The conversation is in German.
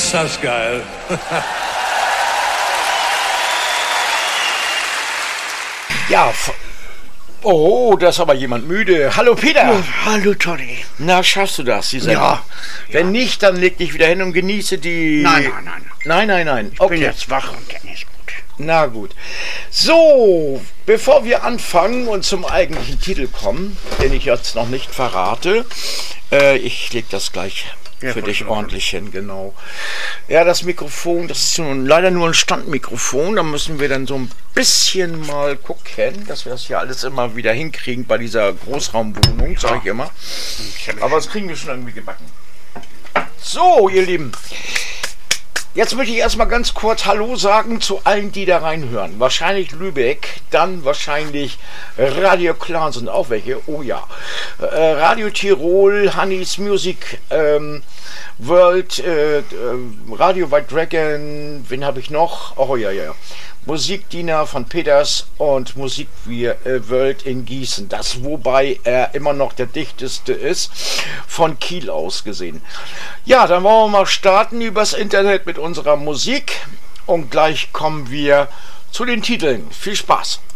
Ist das geil. Ja, oh, da ist aber jemand müde. Hallo Peter. Ja, hallo Toddy. Na, schaffst du das, die Sendung? Ja. Wenn nicht, dann leg dich wieder hin und genieße die... Nein. Nein. Ich bin jetzt wach und dann ist gut. Na gut. So, bevor wir anfangen und zum eigentlichen Titel kommen, den ich jetzt noch nicht verrate, ich leg das gleich für dich ordentlich hin, genau. Ja, das Mikrofon, das ist leider nur ein Standmikrofon, da müssen wir dann so ein bisschen mal gucken, dass wir das hier alles immer wieder hinkriegen bei dieser Großraumwohnung, sage ich immer. Aber das kriegen wir schon irgendwie gebacken. So, ihr Lieben. Jetzt möchte ich erstmal ganz kurz Hallo sagen zu allen, die da reinhören. Wahrscheinlich Lübeck, dann wahrscheinlich Radio Klan sind auch welche. Oh ja. Radio Tirol, Honeys Music World, Radio White Dragon, wen habe ich noch? Oh ja. Musikdiener von Peters und Musik World in Gießen. Das, wobei er immer noch der dichteste ist, von Kiel aus gesehen. Ja, dann wollen wir mal starten übers Internet mit unserer Musik und gleich kommen wir zu den Titeln. Viel Spaß!